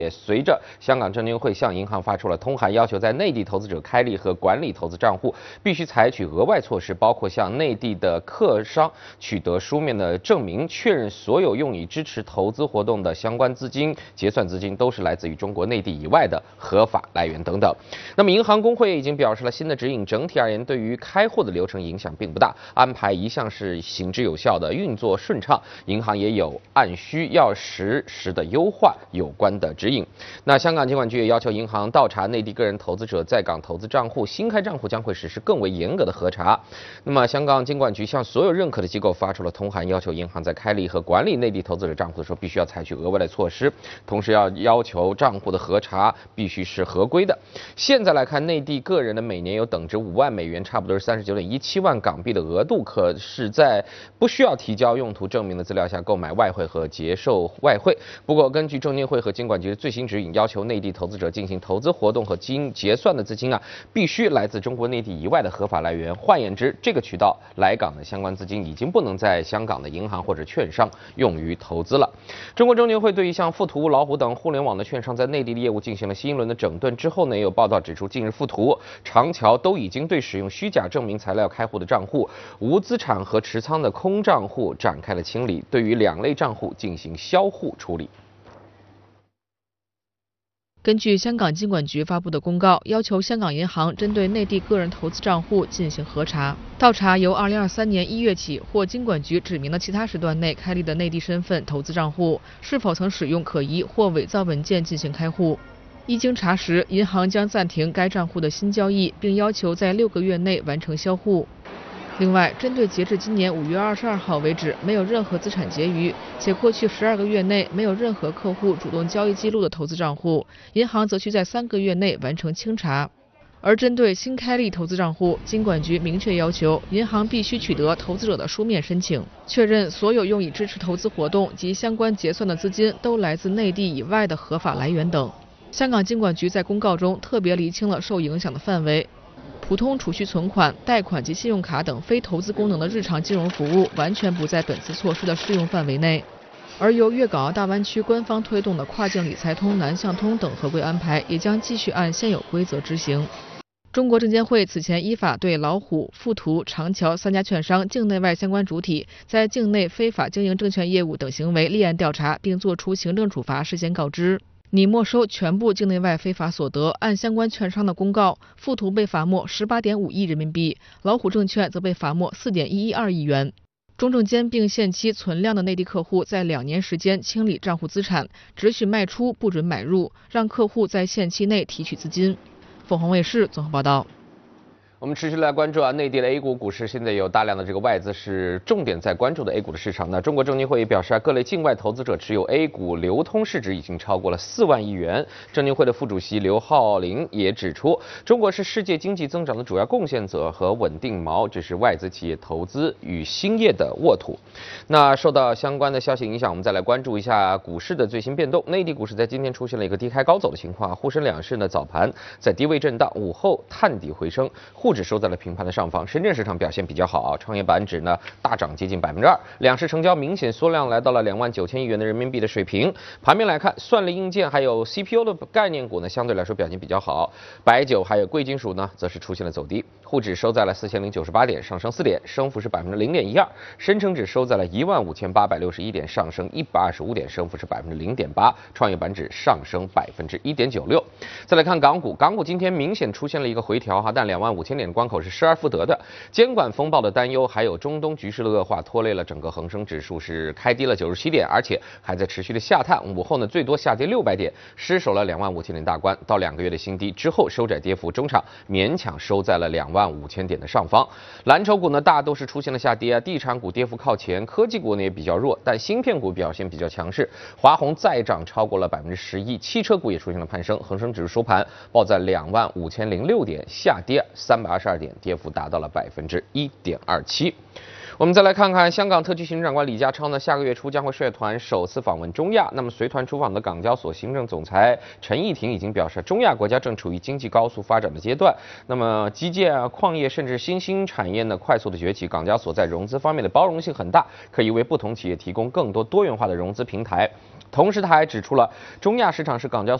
也随着香港证监会向银行发出了通函，要求在内地投资者开立和管理投资账户必须采取额外措施，包括向内地的客商取得书面的证明，确认所有用以支持投资活动的相关资金、结算资金都是来自于中国内地以外的合法来源等等。那么，银行公会已经表示了新的指引，整体而言对于开户的流程影响并不大，安排一向是行之有效的，运作顺畅。银行也有按需要实时的优化有关的指引。那香港监管局也要求银行倒查内地个人投资者在港投资账户，新开账户将会实施更为严格的核查。那么，香港监管局向所有认可的机构发出了通函，要求银行在开立和管理内地投资者账户的时候，必须要采取额外的措施，同时要求账户的核查必须是合规的。现在来看，内地个人的每年有等值5万美元，差不多是39.17万港币的额度，可是在不需要提交用途证明的资料下购买外汇和结售外汇。不过，根据证监会和监管局的最新指引，要求内地投资者进行投资活动和结算的资金必须来自中国内地以外的合法来源。换言之，这个渠道来港的相关资金已经不能在香港的银行或者券商用于投资了。中国证监会对于像富途、老虎等互联网的券商在内地的业务进行了新一轮的整顿之后呢，也有报道指出，近日富途、长桥都已经对使用虚假证明材料开户的账户、无资产和持仓的空账户展开了清理，对于2类账户进行销户处理。 根据香港金管局发布的公告，要求香港银行针对内地个人投资账户进行核查，倒查由2023年1月起或金管局指明的其他时段内开立的内地身份投资账户，是否曾使用可疑或伪造文件进行开户。一经查实，银行将暂停该账户的新交易，并要求在6个月内完成销户。另外，针对截至今年5月22号为止没有任何资产结余，且过去12个月内没有任何客户主动交易记录的投资账户，银行则需在3个月内完成清查。而针对新开立投资账户，金管局明确要求银行必须取得投资者的书面申请，确认所有用以支持投资活动及相关结算的资金都来自内地以外的合法来源等。香港金管局在公告中特别厘清了受影响的范围。普通储蓄存款、贷款及信用卡等非投资功能的日常金融服务完全不在本次措施的适用范围内。而由粤港澳大湾区官方推动的跨境理财通、南向通等合规安排，也将继续按现有规则执行。中国证监会此前依法对老虎、富途、长桥3家券商境内外相关主体在境内非法经营证券业务等行为立案调查，并作出行政处罚，事先告知。拟没收全部境内外非法所得。按相关券商的公告，富途被罚没18.5亿人民币，老虎证券则被罚没4.112亿元。中证监并限期存量的内地客户在2年时间清理账户资产，只许卖出，不准买入，让客户在限期内提取资金。凤凰卫视综合报道。 我们持续来关注内地的 A 股股市，现在有大量的这个外资是重点在关注的 A 股的市场。那中国证监会也表示各类境外投资者持有 A 股流通市值已经超过了4万亿元。证监会的副主席刘浩林也指出，中国是世界经济增长的主要贡献者和稳定锚，这是外资企业投资与兴业的沃土。那受到相关的消息影响，我们再来关注一下股市的最新变动。内地股市在今天出现了一个低开高走的情况，沪深两市呢早盘在低位震荡，午后探底回升，沪指收在了平盘的上方。深圳市场表现比较好，创业板指呢大涨接近2%，两市成交明显缩量来到了29000亿元的人民币的水平。盘面来看，算力硬件还有 CPU 的概念股呢相对来说表现比较好，白酒还有贵金属呢则是出现了走低。沪指收在了4098点，上升4点，升幅是0.12%。深成指收在了15861点，上升125点，升幅是0.8%。创业板指上升1.96%。再来看港股，港股今天明显出现了一个回调但25000点的关口是失而复得的。监管风暴的担忧，还有中东局势的恶化，拖累了整个恒生指数是开低了97点，而且还在持续的下探。午后呢，最多下跌600点，失守了25000点大关，到2个月的新低之后收窄跌幅，中场勉强收在了25000点的上方。蓝筹股呢大都是出现了下跌，地产股跌幅靠前，科技股呢也比较弱，但芯片股表现比较强势，华虹再涨超过了11%，汽车股也出现了攀升，恒生指数收盘报在25006点，下跌322点，跌幅达到了1.27%。我们再来看看香港特区行政长官李家超呢，下个月初将会率团首次访问中亚。那么随团出访的港交所行政总裁陈义婷已经表示，中亚国家正处于经济高速发展的阶段，那么基建矿业甚至新兴产业呢快速的崛起，港交所在融资方面的包容性很大，可以为不同企业提供更多多元化的融资平台。 同时，他还指出了中亚市场是港交所